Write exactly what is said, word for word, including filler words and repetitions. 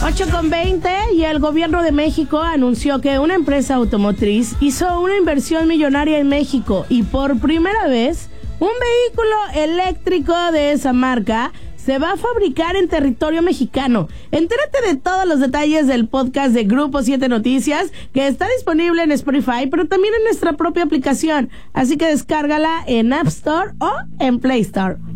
ocho con veinte y el gobierno de México anunció que una empresa automotriz hizo una inversión millonaria en México y por primera vez un vehículo eléctrico de esa marca se va a fabricar en territorio mexicano. Entérate de todos los detalles del podcast de Grupo siete Noticias, que está disponible en Spotify, pero también en nuestra propia aplicación. Así que descárgala en App Store o en Play Store.